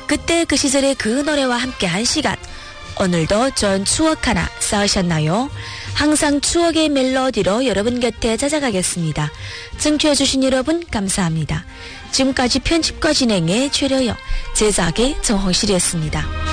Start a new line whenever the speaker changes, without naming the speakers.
그때 그 시절의 그 노래와 함께한 시간. 오늘도 전 추억 하나 쌓으셨나요? 항상 추억의 멜로디로 여러분 곁에 찾아가겠습니다. 청취해주신 여러분 감사합니다. 지금까지 편집과 진행의 최려영, 제작의 정홍실이었습니다.